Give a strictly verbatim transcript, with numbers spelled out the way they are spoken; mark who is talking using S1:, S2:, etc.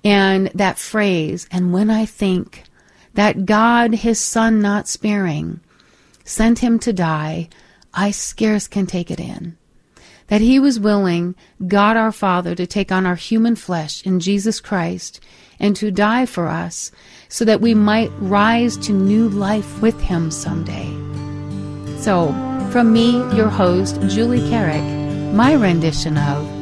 S1: And that phrase, and when I think that God, his son not sparing, sent him to die, I scarce can take it in. That he was willing, God our Father, to take on our human flesh in Jesus Christ and to die for us so that we might rise to new life with him someday. So, from me, your host, Julie Carrick, my rendition of